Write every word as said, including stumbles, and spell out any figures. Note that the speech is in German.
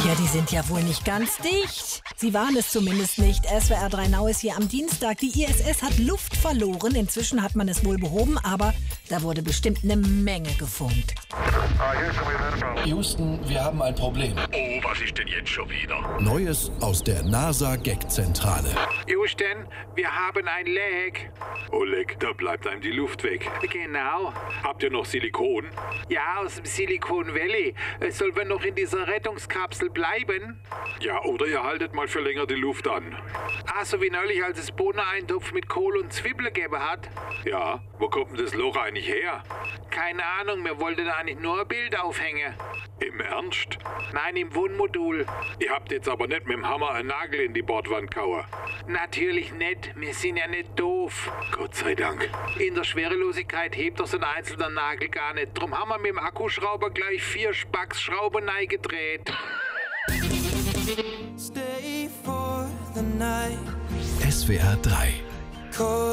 Ja, die sind ja wohl nicht ganz dicht. Sie waren es zumindest nicht. S W R drei Now ist hier am Dienstag. Die I S S hat Luft verloren. Inzwischen hat man es wohl behoben, aber da wurde bestimmt eine Menge gefunkt. Houston, wir haben ein Problem. Oh, was ist denn jetzt schon wieder? Neues aus der NASA-Gag-Zentrale. Houston, wir haben ein Leck. Oh, leck, da bleibt einem die Luft weg. Genau. Habt ihr noch Silikon? Ja, aus dem Silicon Valley. Sollen wir noch in dieser Rettungskapsel bleiben? Ja, oder ihr haltet mal für länger die Luft an. Ah, so wie neulich, als es Bohneneintopf mit Kohl und Zwiebeln gegeben hat. Ja, wo kommt denn das Loch eigentlich her? Keine Ahnung, wir wollten eigentlich nur ein Bild aufhängen. Im Ernst? Nein, im Wohnmodul. Ihr habt jetzt aber nicht mit dem Hammer einen Nagel in die Bordwand gehauen. Natürlich nicht, wir sind ja nicht doof. Gott sei Dank. In der Schwerelosigkeit hebt doch so ein einzelner Nagel gar nicht. Drum haben wir mit dem Akkuschrauber gleich vier Spacksschrauben reingedreht. S W R drei